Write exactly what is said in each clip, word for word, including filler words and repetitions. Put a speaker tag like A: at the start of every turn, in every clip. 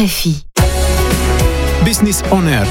A: F I.
B: Business On Air.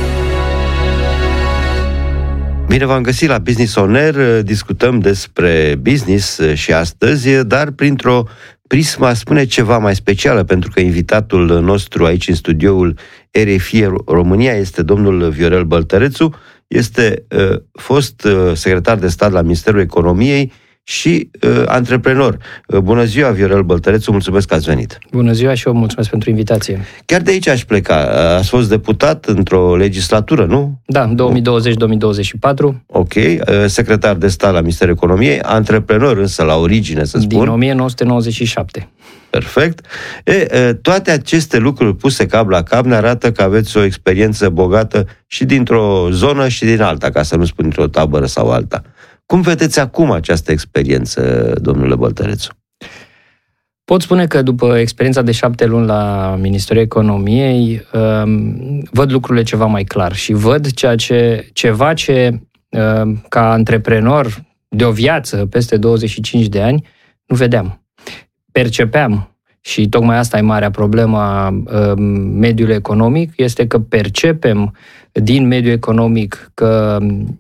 C: Bine v-am găsit la Business On Air. Discutăm despre business și astăzi, dar printr-o prismă, spune, ceva mai specială, pentru că invitatul nostru aici în studioul R F I România este domnul Viorel Băltărețu, este uh, fost uh, secretar de stat la Ministerul Economiei și uh, antreprenor. Uh, bună ziua, Viorel Băltărețu, mulțumesc că ați venit.
D: Bună ziua și eu mulțumesc pentru invitație.
C: Chiar de aici aș pleca. Ați fost deputat într-o legislatură, nu?
D: Da, două mii douăzeci două mii douăzeci și patru.
C: Ok. Uh, secretar de stat la Ministerul Economiei, antreprenor însă la origine, să spun.
D: Din o mie nouă sute nouăzeci și șapte.
C: Perfect. E, toate aceste lucruri puse cap la cap ne arată că aveți o experiență bogată și dintr-o zonă și din alta, ca să nu spun dintr-o tabără sau alta. Cum vedeți acum această experiență, domnule Băltărețu?
D: Pot spune că după experiența de șapte luni la Ministerul Economiei, văd lucrurile ceva mai clar și văd ceea ce, ceva ce, ca antreprenor de o viață peste douăzeci și cinci de ani, nu vedeam. Percepeam, și tocmai asta e marea problemă a mediului economic, este că percepem din mediul economic că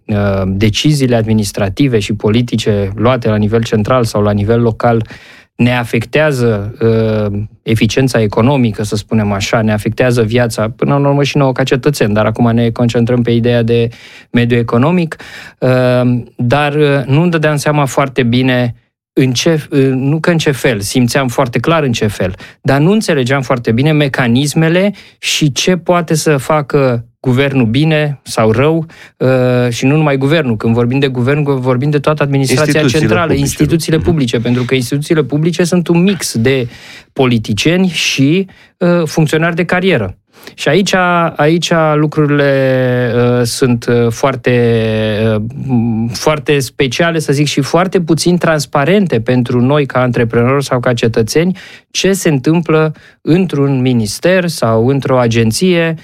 D: deciziile administrative și politice luate la nivel central sau la nivel local ne afectează uh, eficiența economică, să spunem așa, ne afectează viața, până în urmă și nouă ca cetățeni, dar acum ne concentrăm pe ideea de mediu economic, uh, dar nu îmi dădeam seama foarte bine în ce, uh, nu că în ce fel, simțeam foarte clar în ce fel, dar nu înțelegeam foarte bine mecanismele și ce poate să facă guvernul bine sau rău, uh, și nu numai guvernul. Când vorbim de guvern, vorbim de toată administrația instituțiile centrală, publice. instituțiile publice, pentru că instituțiile publice sunt un mix de politicieni și uh, funcționari de carieră. Și aici, aici lucrurile uh, sunt foarte, uh, foarte speciale, să zic, și foarte puțin transparente pentru noi ca antreprenori sau ca cetățeni ce se întâmplă într-un minister sau într-o agenție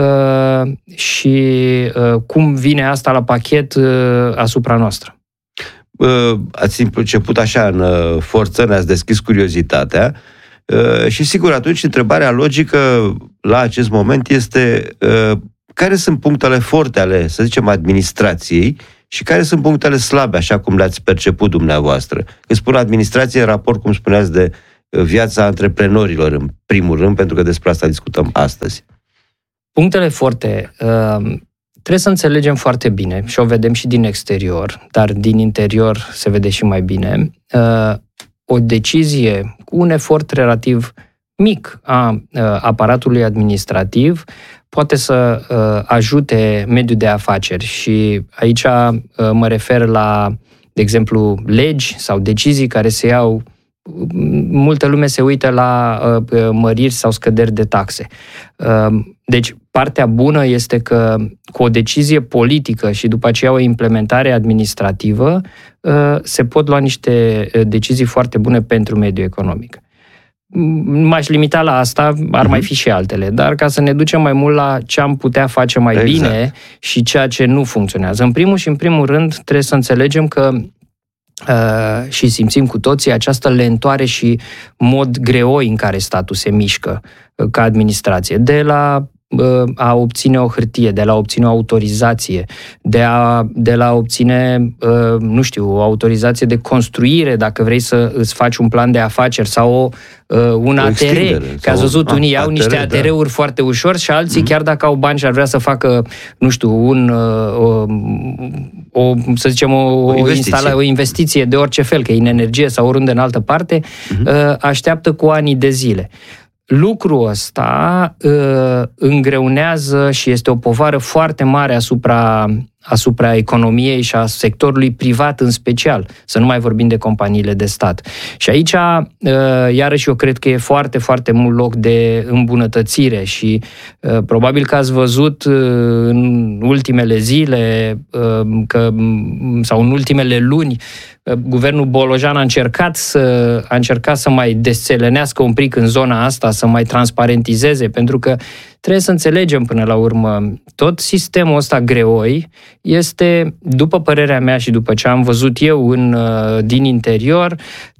D: uh, și uh, cum vine asta la pachet uh, asupra noastră.
C: Uh, ați început așa în uh, forță, ne-ați deschis curiozitatea. Uh, și sigur, atunci întrebarea logică la acest moment este uh, care sunt punctele forte ale, să zicem, administrației și care sunt punctele slabe, așa cum le-ați perceput dumneavoastră. Când spun administrație, în raport, cum spuneați, de viața antreprenorilor, în primul rând, pentru că despre asta discutăm astăzi.
D: Punctele forte uh, trebuie să înțelegem foarte bine și o vedem și din exterior, dar din interior se vede și mai bine. Uh, o decizie cu un efort relativ mic a aparatului administrativ poate să ajute mediul de afaceri și aici mă refer la, de exemplu, legi sau decizii care se iau. Multă lume se uită la măriri sau scăderi de taxe. Deci, partea bună este că cu o decizie politică și după aceea o implementare administrativă se pot lua niște decizii foarte bune pentru mediul economic. M-aș limita la asta, ar mai fi și altele, dar ca să ne ducem mai mult la ce am putea face mai exact. bine și ceea ce nu funcționează. În primul și în primul rând trebuie să înțelegem că Uh, și simțim cu toții această lentoare și mod greoi în care statul se mișcă uh, ca administrație, de la uh, a obține o hârtie, de la a obține o autorizație, de, a, de la a obține, uh, nu știu, o autorizație de construire, dacă vrei să îți faci un plan de afaceri sau o, uh, un A T R. Că ați văzut, unii iau niște A T R-uri da. foarte ușor și alții, mm-hmm. chiar dacă au bani și ar vrea să facă, nu știu, un... Uh, o, să zicem, o, o, investiție. Instala, o investiție de orice fel, că e în energie sau oriunde în altă parte, uh-huh. așteaptă cu ani de zile. Lucrul ăsta uh, îngreunează și este o povară foarte mare asupra, asupra economiei și a sectorului privat în special, să nu mai vorbim de companiile de stat. Și aici, uh, iarăși, eu cred că e foarte, foarte mult loc de îmbunătățire și uh, probabil că ați văzut uh, în ultimele zile uh, că, sau în ultimele luni guvernul Bolojan a încercat să, a încercat să mai desțelenească un pic în zona asta, să mai transparentizeze, pentru că trebuie să înțelegem până la urmă, tot sistemul ăsta greoi este, după părerea mea și după ce am văzut eu în, din interior,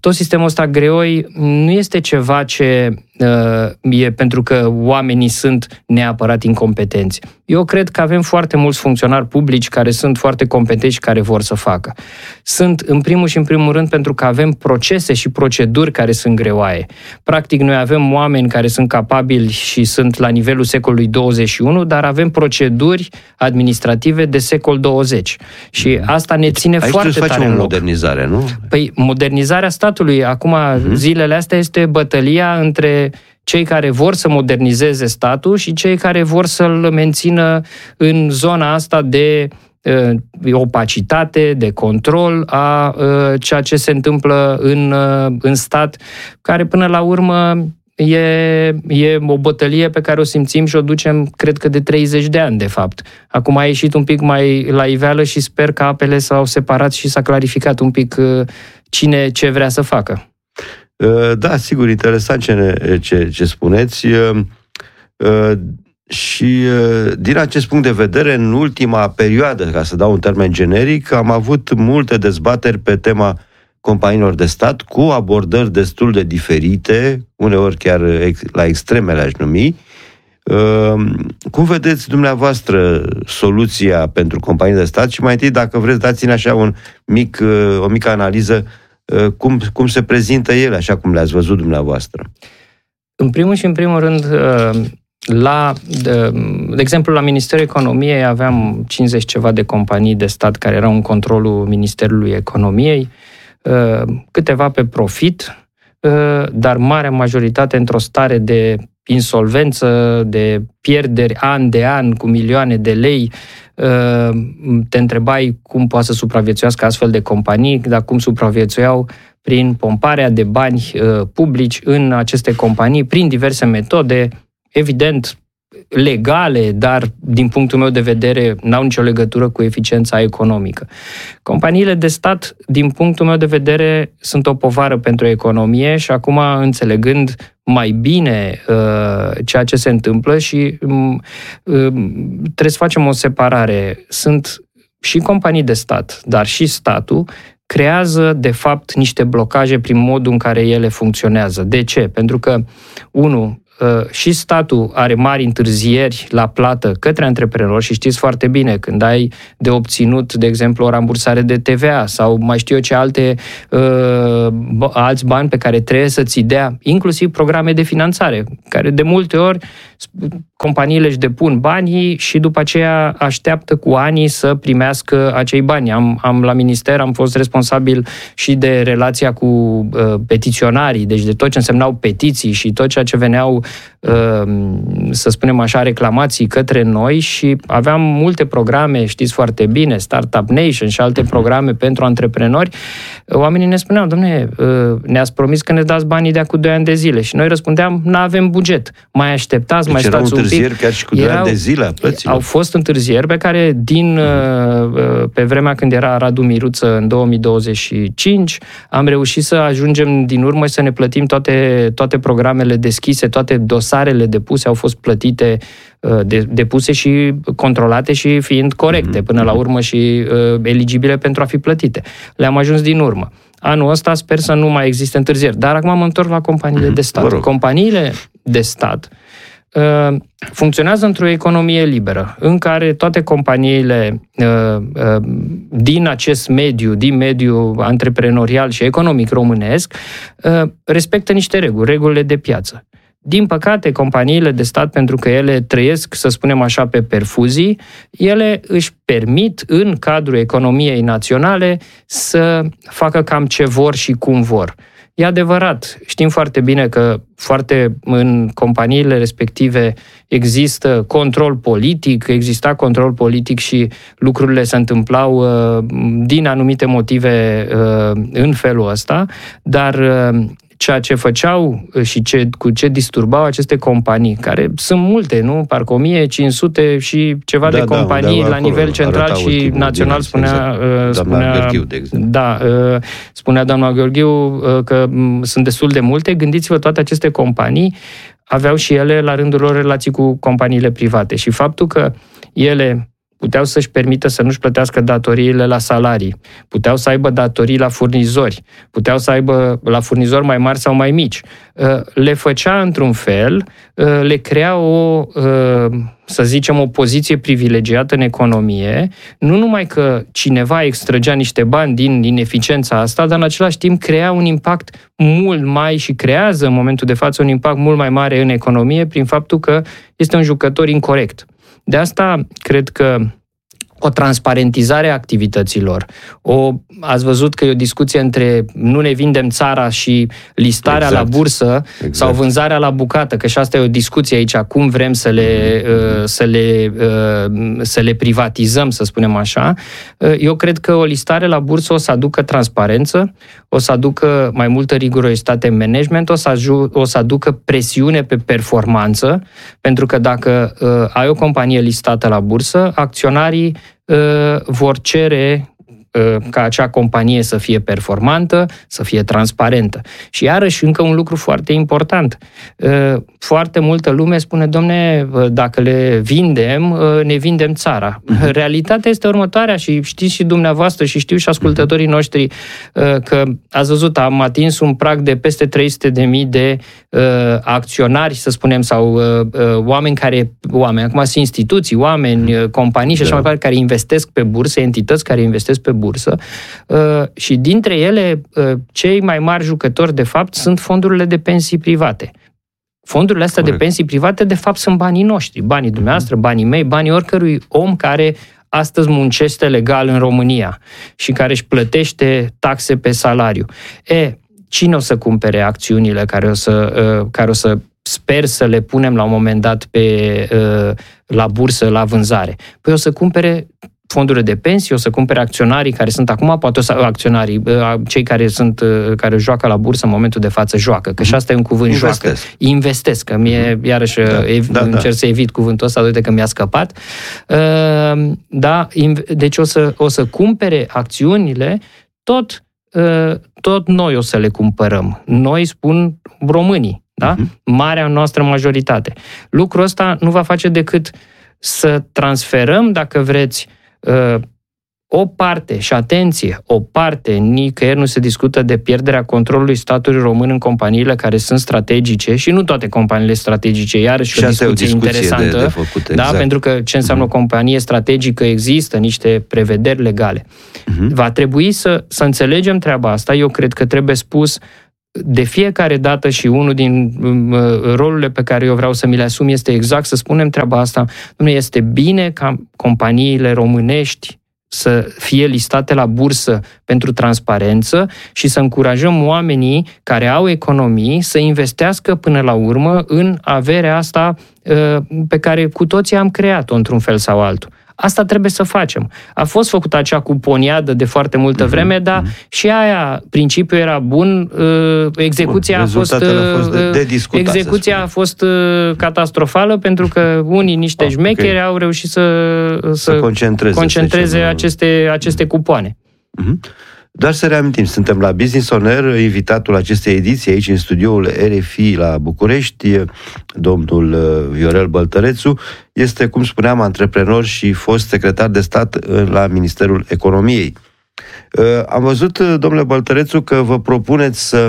D: tot sistemul ăsta greoi nu este ceva ce uh, e pentru că oamenii sunt neapărat incompetenți. Eu cred că avem foarte mulți funcționari publici care sunt foarte competenți și care vor să facă. Sunt în primul și în primul rând pentru că avem procese și proceduri care sunt greoaie. Practic, noi avem oameni care sunt capabili și sunt la nivelul secolului douăzeci și unu, dar avem proceduri administrative de secol douăzeci. Și asta ne ține
C: aici
D: foarte tare în loc.
C: modernizare, nu?
D: Păi, modernizarea statului, acum, uh-huh. zilele astea, este bătălia între cei care vor să modernizeze statul și cei care vor să-l mențină în zona asta de uh, opacitate, de control a uh, ceea ce se întâmplă în, uh, în stat, care până la urmă e, e o bătălie pe care o simțim și o ducem, cred că de treizeci de ani, de fapt. Acum a ieșit un pic mai la iveală și sper că apele s-au separat și s-a clarificat un pic uh, cine ce vrea să facă.
C: Da, sigur, interesant ce, ne, ce, ce spuneți. Și din acest punct de vedere, în ultima perioadă, ca să dau un termen generic, am avut multe dezbateri pe tema companiilor de stat cu abordări destul de diferite, uneori chiar la extremele aș numi. Cum vedeți dumneavoastră soluția pentru companii de stat? Și mai întâi, dacă vreți, dați-ne așa un mic, o mică analiză Cum, cum se prezintă ele, așa cum le-ați văzut dumneavoastră?
D: În primul și în primul rând, la, de, de exemplu, la Ministerul Economiei aveam cincizeci ceva de companii de stat care erau în controlul Ministerului Economiei, câteva pe profit, dar marea majoritate într-o stare de insolvență, de pierderi an de an cu milioane de lei. Te întrebai cum poate să supraviețuiască astfel de companii, dar cum supraviețuiau prin pomparea de bani publici în aceste companii, prin diverse metode, evident legale, dar din punctul meu de vedere n-au nicio legătură cu eficiența economică. Companiile de stat, din punctul meu de vedere, sunt o povară pentru economie și acum, înțelegând mai bine uh, ceea ce se întâmplă și um, uh, trebuie să facem o separare. Sunt și companii de stat, dar și statul creează, de fapt, niște blocaje prin modul în care ele funcționează. De ce? Pentru că, unu, și statul are mari întârzieri la plată către antreprenori și știți foarte bine, când ai de obținut, de exemplu, o rambursare de T V A sau mai știu eu ce alte uh, alți bani pe care trebuie să ți dea, inclusiv programe de finanțare, care de multe ori companiile își depun banii și după aceea așteaptă cu ani să primească acei bani. Am, am la minister am fost responsabil și de relația cu uh, petiționarii, deci de tot ce însemnau petiții și tot ceea ce veneau, uh, să spunem așa, reclamații către noi și aveam multe programe, știți foarte bine, Startup Nation și alte programe pentru antreprenori. Oamenii ne spuneau, dom'le, uh, ne-ați promis că ne dați banii de acum doi ani de zile și noi răspundeam, n-avem buget, mai așteptați, deci mai stați un pic.
C: Chiar și cu doi ani de zile a plăților.
D: Au fost întârzieri pe care, din uh, pe vremea când era Radu Miruță în două mii douăzeci și cinci, am reușit să ajungem din urmă și să ne plătim toate, toate programele deschise, toate dosarele depuse au fost plătite, uh, de, depuse și controlate și fiind corecte, până la urmă și uh, eligibile pentru a fi plătite. Le-am ajuns din urmă. Anul ăsta sper să nu mai existe întârzieri. Dar acum mă întorc la companiile de stat. Companiile de stat uh, funcționează într-o economie liberă, în care toate companiile uh, uh, din acest mediu, din mediul antreprenorial și economic românesc, uh, respectă niște reguli, regulile de piață. Din păcate, companiile de stat, pentru că ele trăiesc, să spunem așa, pe perfuzii, ele își permit, în cadrul economiei naționale, să facă cam ce vor și cum vor. E adevărat, știm foarte bine că foarte în companiile respective există control politic, exista control politic și lucrurile se întâmplau uh, din anumite motive uh, în felul ăsta, dar uh, ceea ce făceau și ce, cu ce disturbau aceste companii, care sunt multe, nu? Parcă o mie cinci sute și ceva da, de companii da, la nivel central și național, spunea, exact. spunea,
C: Gheorghiu, de exemplu.
D: Da, spunea doamna Gheorghiu că sunt destul de multe. Gândiți-vă, toate aceste companii aveau și ele la rândul lor relații cu companiile private și faptul că ele puteau să-și permită să nu-și plătească datoriile la salarii, puteau să aibă datorii la furnizori, puteau să aibă la furnizori mai mari sau mai mici. Le făcea într-un fel, le crea o, să zicem, o poziție privilegiată în economie, nu numai că cineva extrăgea niște bani din ineficiența asta, dar în același timp crea un impact mult mai și creează în momentul de față un impact mult mai mare în economie prin faptul că este un jucător incorect. De asta cred că o transparentizare a activităților. O, ați văzut că e o discuție între nu ne vindem țara și listarea exact. la bursă exact. sau vânzarea la bucată, că și asta e o discuție aici, cum vrem să le, mm-hmm. să le, să le privatizăm, să spunem așa. Eu cred că o listare la bursă o să aducă transparență, o să aducă mai multă rigurozitate în management, o să, aju- o să aducă presiune pe performanță, pentru că dacă uh, ai o companie listată la bursă, acționarii uh, vor cere uh, ca acea companie să fie performantă, să fie transparentă. Și iarăși încă un lucru foarte important. Uh, foarte multă lume spune, domne, dacă le vindem, uh, ne vindem țara. Uh-huh. Realitatea este următoarea și știți și dumneavoastră și știu și ascultătorii noștri uh, că ați văzut, am atins un prag de peste trei sute de mii de uh, acționari, să spunem, sau uh, uh, oameni care, oameni, acum sunt instituții, oameni, uh, companii și așa da. mai departe, care investesc pe bursă, entități care investesc pe bursă uh, și dintre ele, uh, cei mai mari jucători, de fapt, sunt fondurile de pensii private. Fondurile astea Corect. de pensii private, de fapt, sunt banii noștri, banii dumneavoastră, banii mei, banii oricărui om care astăzi muncește legal în România și care își plătește taxe pe salariu. E, cine o să cumpere acțiunile care o să, uh, care o să sper să le punem la un moment dat pe, uh, la bursă, la vânzare? Păi o să cumpere fondurile de pensii, o să cumpere acționarii care sunt acum, poate o să, acționarii, cei care sunt, care joacă la bursă în momentul de față, joacă, că și asta e un cuvânt, Investesc. joacă. Investesc, că mie, iarăși, da, ev- da, încerc da. să evit cuvântul ăsta, uite că mi-a scăpat. Uh, da, deci o să, o să cumpere acțiunile, tot, uh, tot noi o să le cumpărăm. Noi, spun românii, da? Uh-huh. Marea noastră majoritate. Lucrul ăsta nu va face decât să transferăm, dacă vreți, o parte, și atenție, o parte, nicăieri nu se discută de pierderea controlului statului român în companiile care sunt strategice și nu toate companiile strategice, iarăși o discuție, o discuție interesantă, de, de făcut, exact. Da, pentru că ce înseamnă uh-huh. o companie strategică, există niște prevederi legale. Uh-huh. Va trebui să, să înțelegem treaba asta, eu cred că trebuie spus de fiecare dată și unul din rolurile pe care eu vreau să mi le asum este exact să spunem treaba asta. Dom'le, este bine ca companiile românești să fie listate la bursă pentru transparență și să încurajăm oamenii care au economii să investească până la urmă în averea asta pe care cu toții am creat-o într-un fel sau altul. Asta trebuie să facem. A fost făcută acea cuponiadă de foarte multă vreme, mm-hmm. dar mm-hmm. și aia, principiul era bun, execuția bun, a fost,
C: a fost de, de discutat,
D: execuția a fost catastrofală pentru că unii, niște oh, șmecheri, okay. au reușit să, să, să concentreze, concentreze aceste, aceste cupoane.
C: Mm-hmm. Doar să reamintim, suntem la Business On Air, invitatul acestei ediții aici în studioul R F I la București, domnul Viorel Băltărețu, este, cum spuneam, antreprenor și fost secretar de stat la Ministerul Economiei. Am văzut, domnule Băltărețu, că vă propuneți să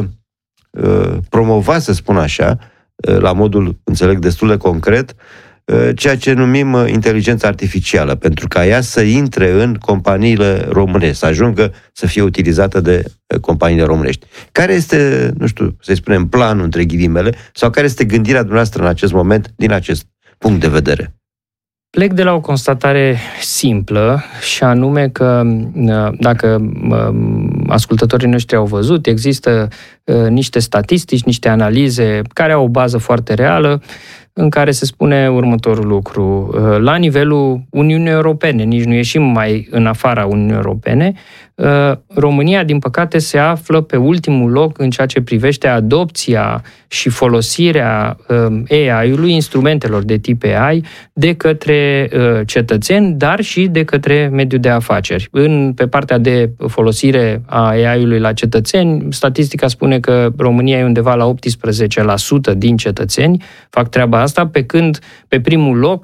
C: promovați, să spun așa, la modul, înțeleg, destul de concret, ceea ce numim inteligența artificială, pentru ca ea să intre în companiile românești, să ajungă să fie utilizată de companiile românești. Care este, nu știu, să-i spunem, planul, între ghilimele, sau care este gândirea dumneavoastră în acest moment, din acest punct de vedere?
D: Plec de la o constatare simplă și anume că, dacă ascultătorii noștri au văzut, există niște statistici, niște analize care au o bază foarte reală, în care se spune următorul lucru. La nivelul Uniunii Europene, nici nu ieșim mai în afara Uniunii Europene, România, din păcate, se află pe ultimul loc în ceea ce privește adopția și folosirea A I-ului, instrumentelor de tip A I, de către cetățeni, dar și de către mediul de afaceri. În, pe partea de folosire a A I-ului la cetățeni, statistica spune că România e undeva la optsprezece la sută din cetățeni fac treaba asta, pe când pe primul loc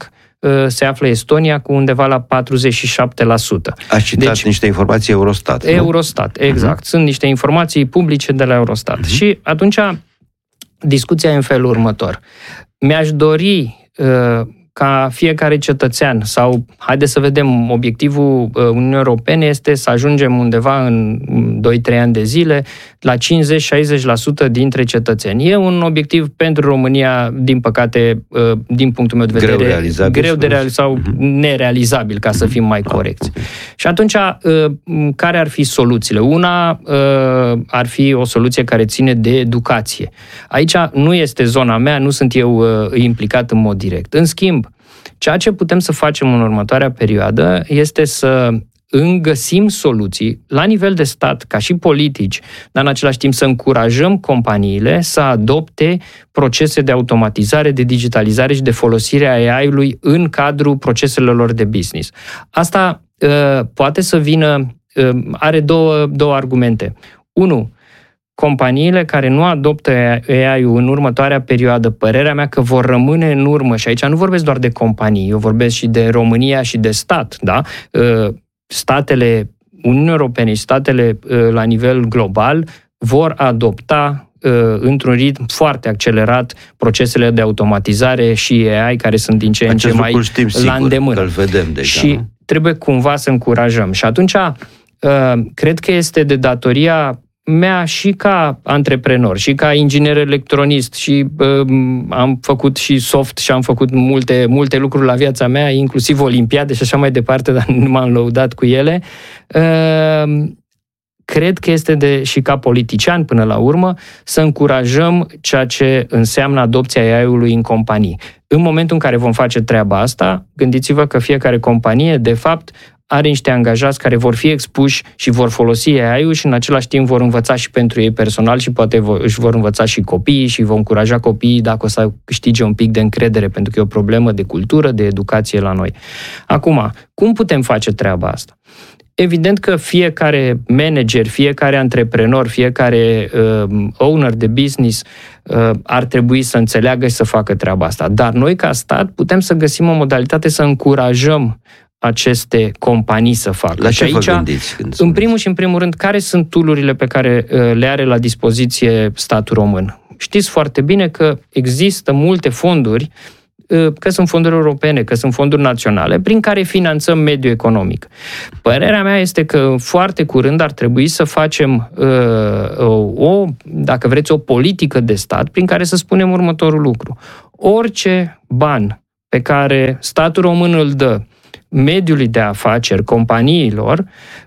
D: se află Estonia cu undeva la patruzeci și șapte la sută.
C: Ați citat deci, niște informații Eurostat, nu?
D: Eurostat, exact. Uh-huh. Sunt niște informații publice de la Eurostat. Uh-huh. Și atunci discuția e în felul următor. Mi-aș dori uh, ca fiecare cetățean sau, haideți să vedem, obiectivul Uniunii Europene este să ajungem undeva în doi trei ani de zile la cincizeci șaizeci la sută dintre cetățeni. E un obiectiv pentru România, din păcate, din punctul meu de vedere,
C: greu, realizabil,
D: greu de realizabil sau uh-huh. nerealizabil, ca să fim mai corecți. Okay. Și atunci, care ar fi soluțiile? Una ar fi o soluție care ține de educație. Aici nu este zona mea, nu sunt eu implicat în mod direct. În schimb, ceea ce putem să facem în următoarea perioadă este să găsim soluții la nivel de stat, ca și politici, dar în același timp să încurajăm companiile să adopte procese de automatizare, de digitalizare și de folosire a A I-ului în cadrul proceselor lor de business. Asta uh, poate să vină, uh, are două, două argumente. Unu, companiile care nu adoptă A I-ul în următoarea perioadă, părerea mea că vor rămâne în urmă, și aici nu vorbesc doar de companii, eu vorbesc și de România și de stat, da? Statele Uniunii Europene și statele la nivel global vor adopta într-un ritm foarte accelerat procesele de automatizare și A I care sunt din ce în ce mai la îndemână.
C: Îl vedem deja,
D: și nu? Trebuie cumva să încurajăm. Și atunci cred că este de datoria mea și ca antreprenor, și ca inginer electronist, și uh, am făcut și soft și am făcut multe, multe lucruri la viața mea, inclusiv olimpiade și așa mai departe, dar nu m-am lăudat cu ele. Uh, cred că este de, și ca politician până la urmă, să încurajăm ceea ce înseamnă adopția A I-ului în companii. În momentul în care vom face treaba asta, gândiți-vă că fiecare companie, de fapt, are niște angajați care vor fi expuși și vor folosi A I-ul și în același timp vor învăța și pentru ei personal și poate vor, își vor învăța și copiii și vor încuraja copiii dacă o să câștige un pic de încredere, pentru că e o problemă de cultură, de educație la noi. Acum, cum putem face treaba asta? Evident că fiecare manager, fiecare antreprenor, fiecare uh, owner de business uh, ar trebui să înțeleagă și să facă treaba asta. Dar noi, ca stat, putem să găsim o modalitate să încurajăm aceste companii să facă.
C: La ce
D: și aici,
C: vă gândiți când
D: în primul și în primul rând, care sunt tool-urile pe care uh, le are la dispoziție statul român? Știți foarte bine că există multe fonduri, uh, că sunt fonduri europene, că sunt fonduri naționale, prin care finanțăm mediul economic. Părerea mea este că foarte curând ar trebui să facem uh, o, dacă vreți, o politică de stat prin care să spunem următorul lucru. Orice ban pe care statul român îl dă mediului de afaceri, companiilor,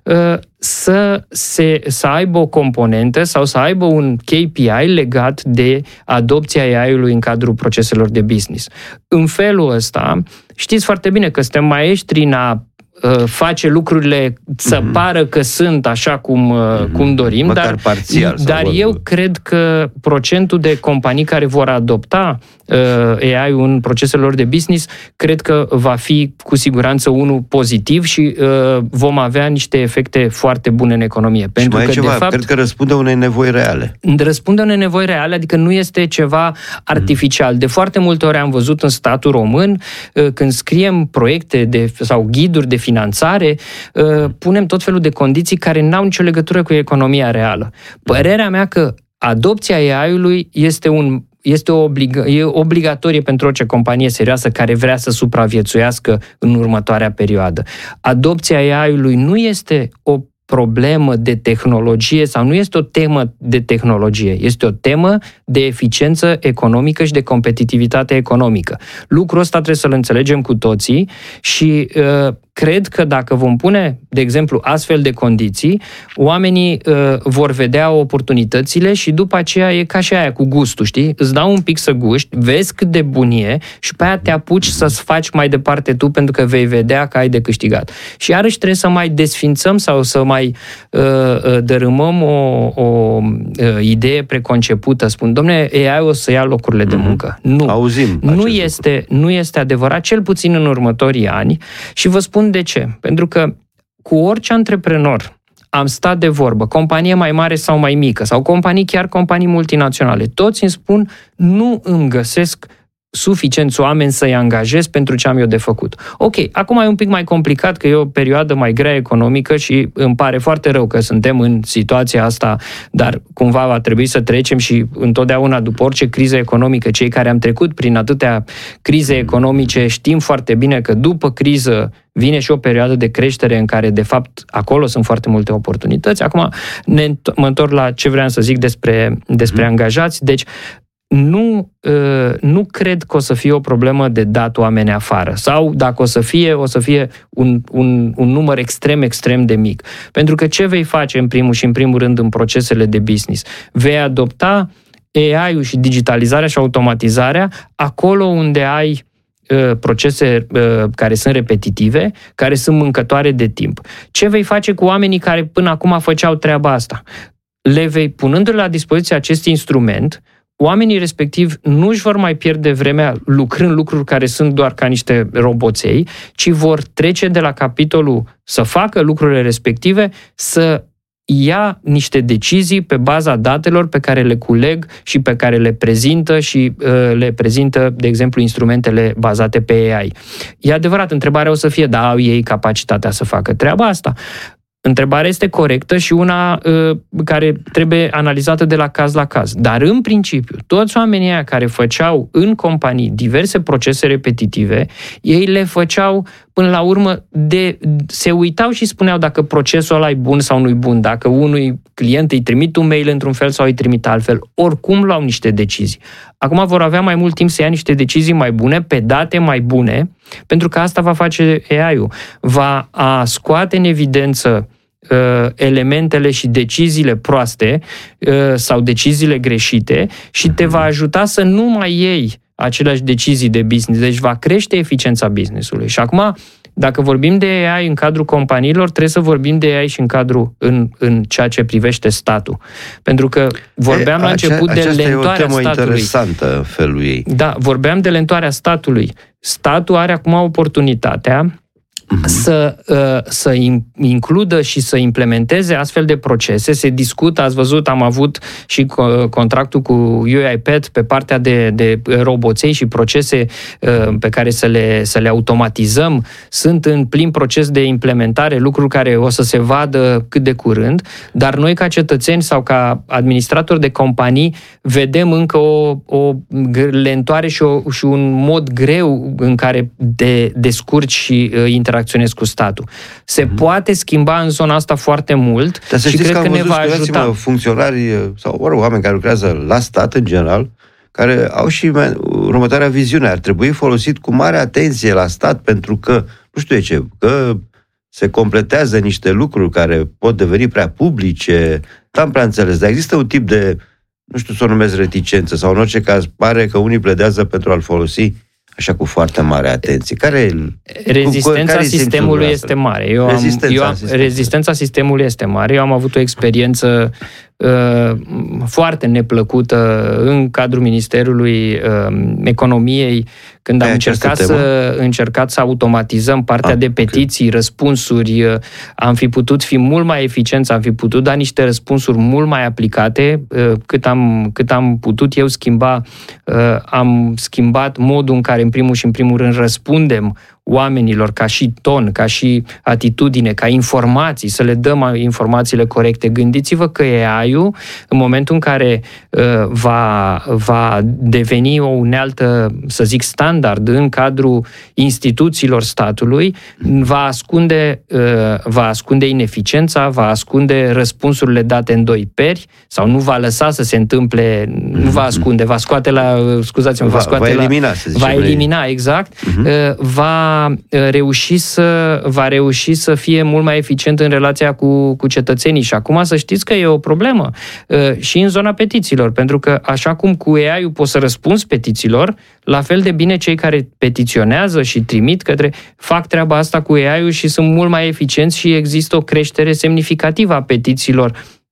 D: să, se, să aibă o componentă sau să aibă un K P I legat de adopția A I-ului în cadrul proceselor de business. În felul ăsta, știți foarte bine că suntem maestri în a face lucrurile să mm-hmm. pară că sunt așa cum, mm-hmm. cum dorim,
C: măcar
D: dar,
C: parțial,
D: dar eu cred că procentul de companii care vor adopta uh, A I-ul în procesele lor de business, cred că va fi cu siguranță unul pozitiv și uh, vom avea niște efecte foarte bune în economie.
C: Și
D: pentru
C: mai
D: că,
C: e ceva,
D: de fapt,
C: cred că răspunde unei nevoi reale.
D: Răspunde unei nevoi reale, adică nu este ceva artificial. Mm. De foarte multe ori am văzut în statul român, uh, când scriem proiecte de, sau ghiduri de finanțare, punem tot felul de condiții care n-au nicio legătură cu economia reală. Părerea mea că adopția A I-ului este un este o oblig- e obligatorie pentru orice companie serioasă care vrea să supraviețuiască în următoarea perioadă. Adopția A I-ului nu este o problemă de tehnologie sau nu este o temă de tehnologie, este o temă de eficiență economică și de competitivitate economică. Lucrul ăsta trebuie să-l înțelegem cu toții și uh, cred că dacă vom pune, de exemplu, astfel de condiții, oamenii uh, vor vedea oportunitățile și după aceea e ca și aia cu gustul, știi? Îți dau un pic să guști, vezi cât de bun e și pe aia te apuci să-ți faci mai departe tu pentru că vei vedea că ai de câștigat. Și iarăși trebuie să mai desfințăm sau să mai uh, uh, dărâmăm o, o uh, idee preconcepută. Spun, dom'le, A I o să ia locurile mm-hmm. de muncă. Nu.
C: Auzim
D: nu este, nu este adevărat, cel puțin în următorii ani și vă spun de ce? Pentru că cu orice antreprenor am stat de vorbă, companie mai mare sau mai mică, sau companii, chiar companii multinaționale, toți îmi spun, nu îmi găsesc suficienți oameni să-i angajez pentru ce am eu de făcut. Ok, acum e un pic mai complicat că e o perioadă mai grea economică și îmi pare foarte rău că suntem în situația asta, dar cumva va trebui să trecem și întotdeauna după orice criză economică, cei care am trecut prin atâtea crize economice știm foarte bine că după criză vine și o perioadă de creștere în care, de fapt, acolo sunt foarte multe oportunități. Acum ne, mă întorc la ce vreau să zic despre, despre mm. angajați. Deci, nu, nu cred că o să fie o problemă de dat oameni afară. Sau, dacă o să fie, o să fie un, un, un număr extrem, extrem de mic. Pentru că ce vei face în primul și în primul rând în procesele de business? Vei adopta A I-ul și digitalizarea și automatizarea acolo unde ai procese care sunt repetitive, care sunt mâncătoare de timp. Ce vei face cu oamenii care până acum făceau treaba asta? Le vei, punându-le la dispoziție acest instrument, oamenii respectiv nu își vor mai pierde vremea lucrând lucruri care sunt doar ca niște roboței, ci vor trece de la capitolul să facă lucrurile respective, să ia niște decizii pe baza datelor pe care le culeg și pe care le prezintă și uh, le prezintă, de exemplu, instrumentele bazate pe A I. E adevărat, întrebarea o să fie, da, au ei capacitatea să facă treaba asta? Întrebarea este corectă și una uh, care trebuie analizată de la caz la caz. Dar, în principiu, toți oamenii aia care făceau în companii diverse procese repetitive, ei le făceau, până la urmă, de, se uitau și spuneau dacă procesul ăla e bun sau nu e bun, dacă unui client îi trimit un mail într-un fel sau îi trimit altfel. Oricum luau niște decizii. Acum vor avea mai mult timp să ia niște decizii mai bune, pe date mai bune, pentru că asta va face A I-ul. Va a scoate în evidență elementele și deciziile proaste sau deciziile greșite și te va ajuta să nu mai iei aceleași decizii de business. Deci va crește eficiența business-ului. Și acum, dacă vorbim de A I în cadrul companiilor, trebuie să vorbim de A I și în cadrul, în, în ceea ce privește statul. Pentru că vorbeam e, la început
C: acea,
D: de lentoarea statului.
C: Aceasta e o temă interesantă, felul ei.
D: Da, vorbeam de lentoarea statului. Statul are acum oportunitatea să, să includă și să implementeze astfel de procese. Se discută, ați văzut, am avut și contractul cu UiPath pe partea de, de roboței și procese pe care să le, să le automatizăm. Sunt în plin proces de implementare, lucruri care o să se vadă cât de curând, dar noi ca cetățeni sau ca administratori de companii vedem încă o, o lentoare și, o, și un mod greu în care de descurci și interacționezi cu statul. Se mm-hmm. poate schimba în zona asta foarte mult.
C: Dar să
D: și
C: știți
D: cred
C: că,
D: că ne va ajuta.
C: Funcționari sau ori oameni care lucrează la stat în general, care au și următoarea viziune. Ar trebui folosit cu mare atenție la stat pentru că, nu știu de ce, că se completează niște lucruri care pot deveni prea publice. N-am prea înțeles, dar există un tip de, nu știu să o numesc reticență sau în orice caz pare că unii pledează pentru a-l folosi așa cu foarte mare atenție. Care
D: rezistența
C: care
D: sistemului este mare. Eu am,
C: rezistența,
D: eu am, rezistența sistemului este mare. Eu am avut o experiență uh, foarte neplăcută în cadrul Ministerului uh, Economiei, când am încercat să, încercat să automatizăm partea ah, de petiții, okay. răspunsuri. Uh, am fi putut fi mult mai eficienți, am fi putut da niște răspunsuri mult mai aplicate. Uh, cât, am, cât am putut eu schimba, uh, am schimbat modul în care, în primul și în primul rând, răspundem oamenilor ca și ton, ca și atitudine, ca informații, să le dăm informațiile corecte. Gândiți-vă că A I-ul, în momentul în care uh, va, va deveni o unealtă, să zic, standard în cadrul instituțiilor statului, va ascunde, uh, va ascunde ineficiența, va ascunde răspunsurile date în doi peri, sau nu va lăsa să se întâmple, nu va ascunde, va scoate la, scuzați-mă, va, va scoate
C: va elimina,
D: la,
C: să zicem,
D: va elimina, exact, uh-huh. uh, va reuși să, va reuși să fie mult mai eficient în relația cu, cu cetățenii. Și acum să știți că e o problemă uh, și în zona petițiilor, pentru că așa cum cu A I-ul poți să răspunzi petițiilor, la fel de bine cei care petiționează și trimit către, fac treaba asta cu A I-ul și sunt mult mai eficienți și există o creștere semnificativă a petițiilor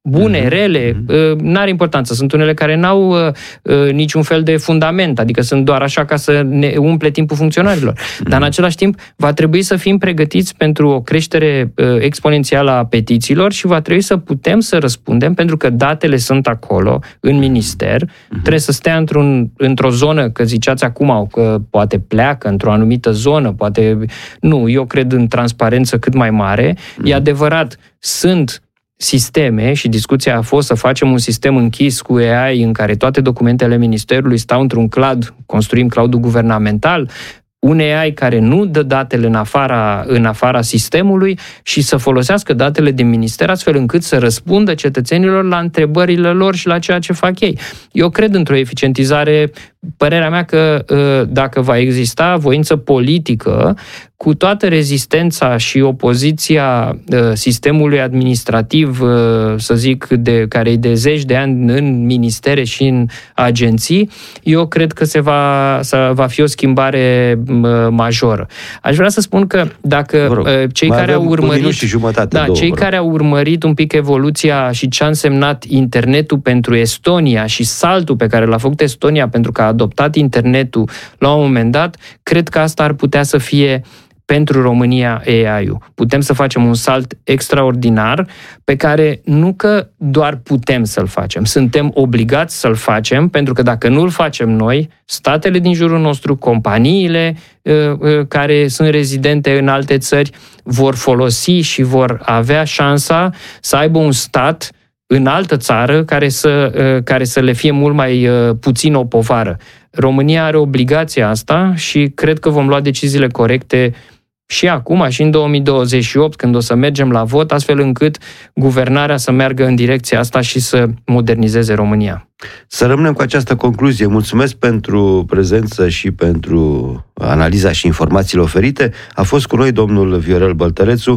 D: bune, rele, n-are importanță. Sunt unele care n-au niciun fel de fundament, adică sunt doar așa ca să ne umple timpul funcționarilor. Dar în același timp va trebui să fim pregătiți pentru o creștere exponențială a petițiilor și va trebui să putem să răspundem, pentru că datele sunt acolo, în minister, trebuie să stea într-un, într-o zonă, că ziceați acum că poate pleacă într-o anumită zonă, poate... Nu, eu cred în transparență cât mai mare. E adevărat, sunt sisteme, și discuția a fost să facem un sistem închis cu A I în care toate documentele ministerului stau într-un cloud, construim cloud-ul guvernamental, un A I care nu dă datele în afara, în afara sistemului și să folosească datele din minister astfel încât să răspundă cetățenilor la întrebările lor și la ceea ce fac ei. Eu cred într-o eficientizare, părerea mea că dacă va exista voință politică, cu toată rezistența și opoziția sistemului administrativ, să zic, de, care e de zeci de ani în ministere și în agenții, eu cred că se va, să va fi o schimbare majoră. Aș vrea să spun că dacă rog, cei care au urmărit
C: și jumătate,
D: da,
C: două,
D: cei care au urmărit un pic evoluția și ce a însemnat internetul pentru Estonia și saltul pe care l-a făcut Estonia pentru că a adoptat internetul la un moment dat, cred că asta ar putea să fie pentru România A I-ul. Putem să facem un salt extraordinar pe care nu că doar putem să-l facem, suntem obligați să-l facem, pentru că dacă nu-l facem noi, statele din jurul nostru, companiile uh, uh, care sunt rezidente în alte țări vor folosi și vor avea șansa să aibă un stat în altă țară care să, uh, care să le fie mult mai uh, puțin o povară. România are obligația asta și cred că vom lua deciziile corecte și acum, și în două mii douăzeci și opt, când o să mergem la vot, astfel încât guvernarea să meargă în direcția asta și să modernizeze România.
C: Să rămânem cu această concluzie. Mulțumesc pentru prezență și pentru analiza și informațiile oferite. A fost cu noi domnul Viorel Băltărețu,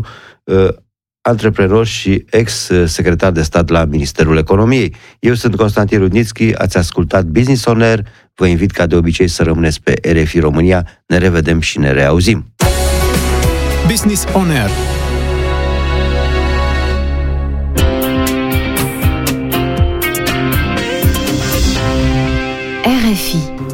C: antreprenor și ex-secretar de stat la Ministerul Economiei. Eu sunt Constantin Rudnițchi, ați ascultat Business On Air. Vă invit ca de obicei să rămâneți pe R F I România. Ne revedem și ne reauzim.
B: Business On Air.
A: R F I